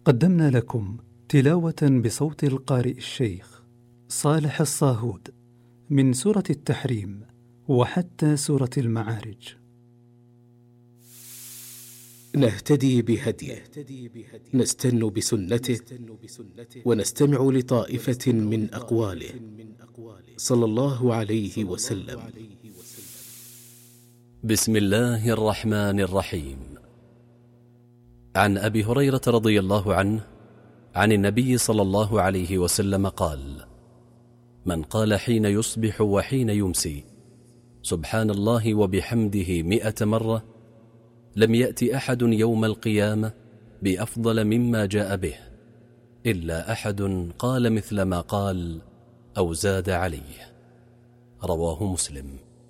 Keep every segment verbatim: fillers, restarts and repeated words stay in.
قدمنا لكم تلاوة بصوت القارئ الشيخ صالح الصاهود من سورة التحريم وحتى سورة المعارج. نهتدي بهديه، نستن بسنته، ونستمع لطائفة من أقواله صلى الله عليه وسلم. بسم الله الرحمن الرحيم. عن أبي هريرة رضي الله عنه عن النبي صلى الله عليه وسلم قال: من قال حين يصبح وحين يمسي سبحان الله وبحمده مئة مرة لم يأتي أحد يوم القيامة بأفضل مما جاء به إلا أحد قال مثل ما قال أو زاد عليه. رواه مسلم.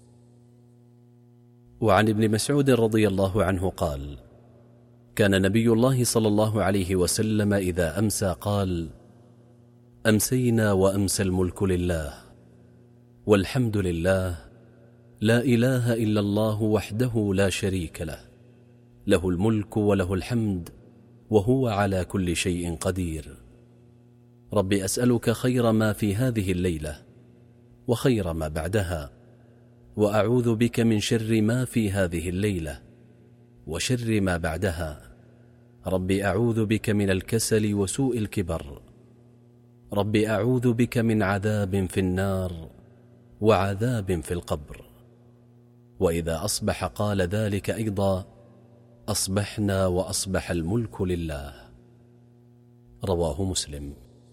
وعن ابن مسعود رضي الله عنه قال: كان نبي الله صلى الله عليه وسلم إذا أمسى قال: أمسينا وأمسى الملك لله والحمد لله لا إله إلا الله وحده لا شريك له له الملك وله الحمد وهو على كل شيء قدير. رب أسألك خير ما في هذه الليلة وخير ما بعدها، وأعوذ بك من شر ما في هذه الليلة وشر ما بعدها. رب أعوذ بك من الكسل وسوء الكبر. رب أعوذ بك من عذاب في النار وعذاب في القبر. وإذا أصبح قال ذلك أيضا: أصبحنا وأصبح الملك لله. رواه مسلم.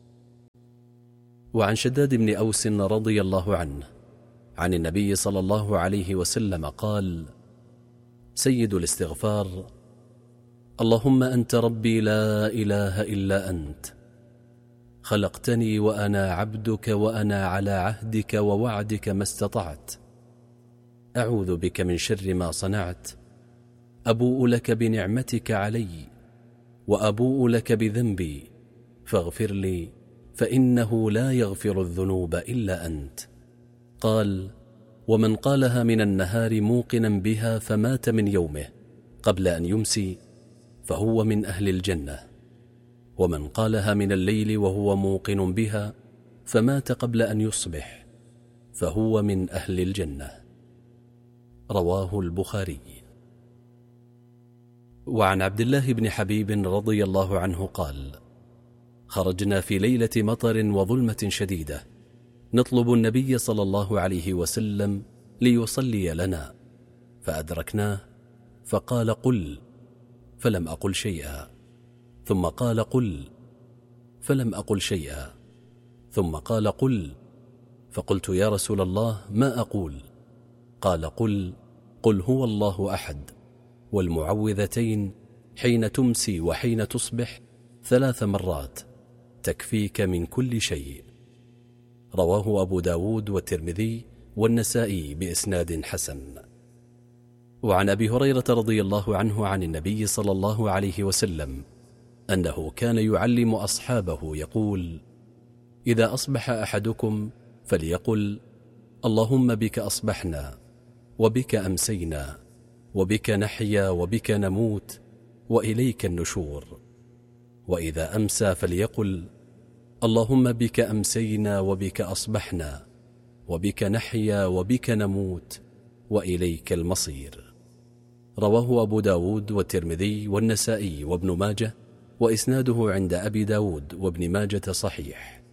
وعن شداد بن أوس رضي الله عنه عن النبي صلى الله عليه وسلم قال: سيد الاستغفار: اللهم أنت ربي لا إله إلا أنت، خلقتني وأنا عبدك وأنا على عهدك ووعدك ما استطعت، أعوذ بك من شر ما صنعت، أبوء لك بنعمتك علي وأبوء لك بذنبي فاغفر لي فإنه لا يغفر الذنوب إلا أنت. قال: ومن قالها من النهار موقنا بها فمات من يومه قبل أن يمسي فهو من أهل الجنة، ومن قالها من الليل وهو موقن بها فمات قبل أن يصبح فهو من أهل الجنة. رواه البخاري. وعن عبد الله بن حبيب رضي الله عنه قال: خرجنا في ليلة مطر وظلمة شديدة نطلب النبي صلى الله عليه وسلم ليصلي لنا، فأدركناه فقال: قل، فلم أقل شيئا، ثم قال: قل، فلم أقل شيئا، ثم قال: قل، فقلت: يا رسول الله ما أقول؟ قال: قل قل هو الله أحد والمعوذتين حين تمسي وحين تصبح ثلاث مرات تكفيك من كل شيء. رواه أبو داود والترمذي والنسائي بإسناد حسن. وعن أبي هريرة رضي الله عنه عن النبي صلى الله عليه وسلم أنه كان يعلم أصحابه يقول: إذا أصبح أحدكم فليقل: اللهم بك أصبحنا وبك أمسينا وبك نحيا وبك نموت وإليك النشور. وإذا أمسى فليقل: اللهم بك أمسينا وبك أصبحنا وبك نحيا وبك نموت وإليك المصير. رواه أبو داود والترمذي والنسائي وابن ماجه، وإسناده عند أبي داود وابن ماجة صحيح.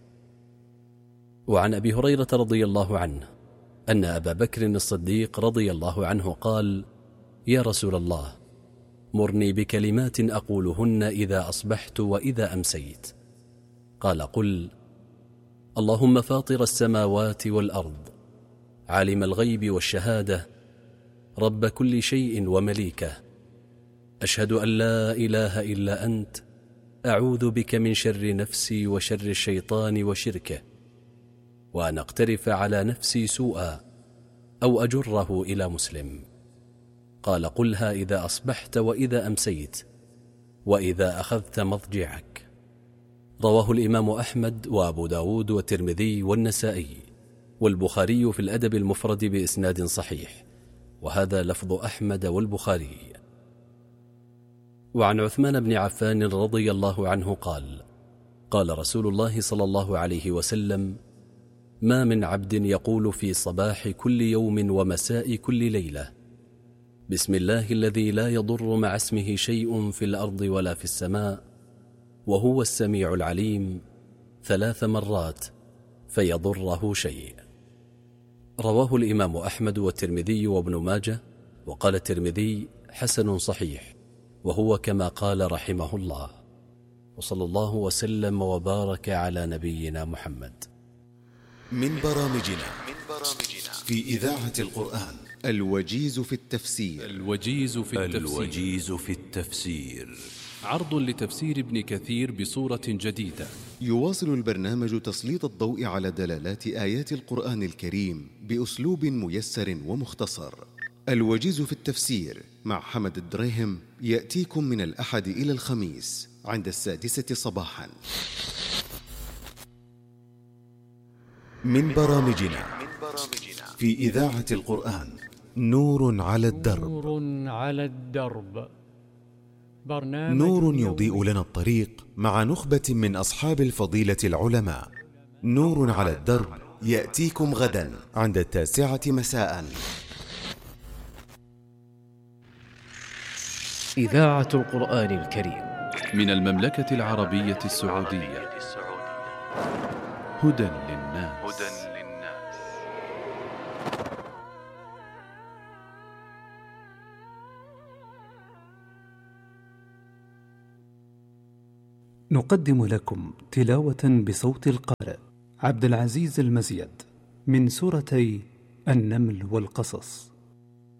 وعن أبي هريرة رضي الله عنه أن أبا بكر الصديق رضي الله عنه قال: يا رسول الله، مرني بكلمات أقولهن إذا أصبحت وإذا أمسيت. قال: قل: اللهم فاطر السماوات والأرض، عالم الغيب والشهادة، رب كل شيء ومليكه، أشهد أن لا إله إلا أنت، أعوذ بك من شر نفسي وشر الشيطان وشركه، وأن أقترف على نفسي سوءا أو أجره إلى مسلم. قال: قلها إذا أصبحت وإذا أمسيت وإذا أخذت مضجعك. رواه الإمام أحمد وأبو داود والترمذي والنسائي والبخاري في الأدب المفرد بإسناد صحيح، وهذا لفظ أحمد والبخاري. وعن عثمان بن عفان رضي الله عنه قال: قال رسول الله صلى الله عليه وسلم: ما من عبد يقول في صباح كل يوم ومساء كل ليلة: بسم الله الذي لا يضر مع اسمه شيء في الأرض ولا في السماء وهو السميع العليم، ثلاث مرات فيضره شيء. رواه الإمام أحمد والترمذي وابن ماجه، وقال الترمذي: حسن صحيح، وهو كما قال رحمه الله. وصلى الله وسلم وبارك على نبينا محمد. من برامجنا في إذاعة القرآن الوجيز في التفسير. الوجيز في التفسير, الوجيز في التفسير. عرض لتفسير ابن كثير بصورة جديدة. يواصل البرنامج تسليط الضوء على دلالات آيات القرآن الكريم بأسلوب ميسر ومختصر. الوجيز في التفسير مع حمد الدريهم يأتيكم من الأحد إلى الخميس عند السادسة صباحا. من برامجنا في إذاعة القرآن نور على الدرب. نور على الدرب، برنامج نور يضيء لنا الطريق مع نخبة من أصحاب الفضيلة العلماء. نور على الدرب يأتيكم غدا عند التاسعة مساء. إذاعة القرآن الكريم من المملكة العربية السعودية. هدى للناس. نقدم لكم تلاوة بصوت القارئ عبد العزيز المزيد من سورتي النمل والقصص.